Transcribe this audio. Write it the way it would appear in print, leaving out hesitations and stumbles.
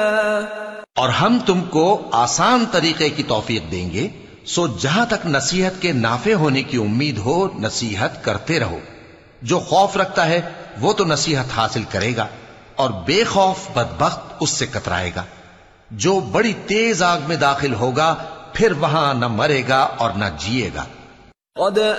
और हम तुमको आसान तरीके की तौफीक देंगे, सो जहां तक नसीहत के नाफे होने की उम्मीद हो नसीहत करते रहो। जो खौफ रखता है वो तो नसीहत हासिल करेगा और बेखौफ बदबख्त उससे कतराएगा। जो बड़ी तेज आग में दाखिल होगा फिर वहां न मरेगा और न जिएगा।